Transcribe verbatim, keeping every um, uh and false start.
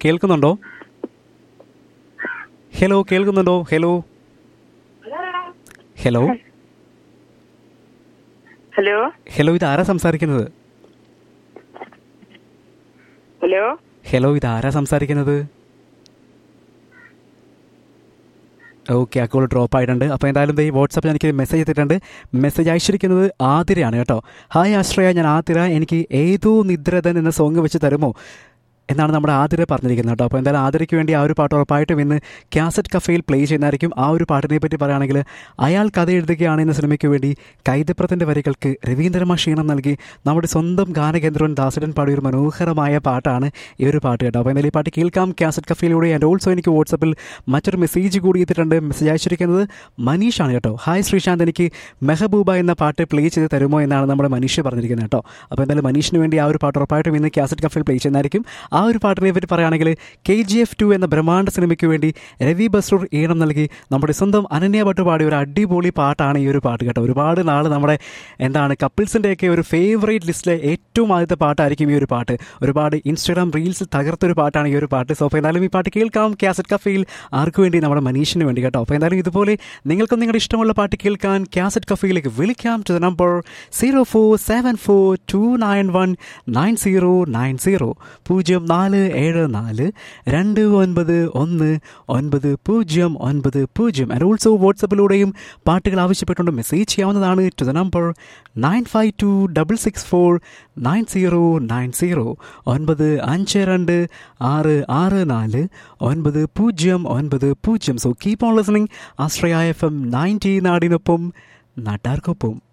കേൾക്കുന്നുണ്ടോ? ഹലോ കേൾക്കുന്നുണ്ടോ? Hello hello hello hello ഇതാരാ സംസാരിക്കുന്നത്? ഹലോ ഹലോ ഇതാരാ സംസാരിക്കുന്നത്? ഓക്കെ, ആ കോൾ ഡ്രോപ്പ് ആയിട്ടുണ്ട്. അപ്പോൾ എന്തായാലും ഈ വാട്സാപ്പിൽ എനിക്ക് മെസ്സേജ് എത്തിയിട്ടുണ്ട്. മെസ്സേജ് അയച്ചിരിക്കുന്നത് ആതിരയാണ് കേട്ടോ. ഹായ് ആശ്രയ, ഞാൻ ആതിര. എനിക്ക് ഏതോ നിദ്രതൻ എന്ന സോങ് വെച്ച് തരുമോ എന്നാണ് നമ്മുടെ ആതിര പറഞ്ഞിരിക്കുന്നത് കേട്ടോ. അപ്പോൾ എന്തായാലും ആതിരയ്ക്ക് വേണ്ടി ആ ഒരു പാട്ട് ഉറപ്പായിട്ടും ഇന്ന് കാസറ്റ് കഫേയിൽ പ്ലേ ചെയ്യുന്നതായിരിക്കും. ആ ഒരു പാട്ടിനെ പറ്റി പറയുകയാണെങ്കിൽ, അയാൾ കഥ എഴുതുകയാണ് എന്ന സിനിമയ്ക്ക് വേണ്ടി കൈതപ്രത്തിൻ്റെ വരികൾക്ക് രവീന്ദ്രമ ക്ഷീണം നൽകി നമ്മുടെ സ്വന്തം ഗാനകേന്ദ്രൻ ദാസരൻ പാടിയ ഒരു മനോഹരമായ പാട്ടാണ് ഈ ഒരു പാട്ട് കേട്ടോ. അപ്പോൾ എന്തായാലും ഈ പാട്ട് കേൾക്കാം കാസറ്റ് കഫേയിലൂടെ. ആൻഡ് ഓൾസോ എനിക്ക് വാട്സപ്പിൽ മറ്റൊരു മെസ്സേജ് കൂടി എത്തിയിട്ടുണ്ട്. മെസ്സേജ് അയച്ചിരിക്കുന്നത് മനീഷാണ് കേട്ടോ. ഹായ് ശ്രീശാന്ത്, എനിക്ക് മെഹബൂബ എന്ന പാട്ട് പ്ലേ ചെയ്ത് തരുമോ എന്നാണ് നമ്മുടെ മനീഷ് പറഞ്ഞിരിക്കുന്നത് കേട്ടോ. അപ്പോൾ എന്തായാലും മനീഷിന് വേണ്ടി ആ ഒരു പാട്ട് ഉറപ്പായിട്ടും ഇന്ന് കാസറ്റ് കഫേയിൽ പ്ലേ ചെയ്യുന്നതായിരിക്കും. ആ ഒരു പാട്ടിനെ പറ്റി പറയുകയാണെങ്കിൽ, കെ ജി എഫ് ടു എന്ന ബ്രഹ്മാണ്ഡ സിനിമയ്ക്ക് വേണ്ടി രവി ബസ്രൂർ ഈണം നൽകി നമ്മുടെ സ്വന്തം അനന്യ ഭട്ട് പാടിയ ഒരു അടിപൊളി പാട്ടാണ് ഈ ഒരു പാട്ട് കേട്ടോ. ഒരുപാട് നാൾ നമ്മുടെ എന്താണ് കപ്പിൾസിൻ്റെയൊക്കെ ഒരു ഫേവറേറ്റ് ലിസ്റ്റിലെ ഏറ്റവും ആദ്യത്തെ പാട്ടായിരിക്കും ഈ ഒരു പാട്ട്. ഒരുപാട് ഇൻസ്റ്റാഗ്രാം റീൽസിൽ തകർത്തൊരു പാട്ടാണ് ഈ ഒരു പാട്ട്. സോ അപ്പോൾ എന്തായാലും ഈ പാട്ട് കേൾക്കാം കാസറ്റ് കഫേയിൽ. ആർക്ക് വേണ്ടി? നമ്മുടെ മനീഷിന് വേണ്ടി കേട്ടോ. അപ്പോൾ എന്തായാലും ഇതുപോലെ നിങ്ങൾക്കും നിങ്ങളുടെ ഇഷ്ടമുള്ള പാട്ട് കേൾക്കാൻ കാസറ്റ് കഫേയിലേക്ക് വിളിക്കാം to the number zero four seven four to nine one nine zero nine zero പൂജ്യം നാല് ഏഴ് നാല് രണ്ട് ഒൻപത് ഒന്ന് ഒൻപത് പൂജ്യം ഒൻപത് പൂജ്യം. ആൻഡ് ഓൾസോ വാട്സപ്പിലൂടെയും പാട്ടുകൾ ആവശ്യപ്പെട്ടുകൊണ്ട് മെസ്സേജ് ചെയ്യാവുന്നതാണ് to the number nine five to double six four nine zero nine zero ഒൻപത് അഞ്ച് രണ്ട് ആറ് ആറ് നാല് ഒൻപത് പൂജ്യം ഒൻപത് പൂജ്യം. So keep on listening Ashraya F M ninety, നാടിനൊപ്പം നാട്ടാർക്കൊപ്പം.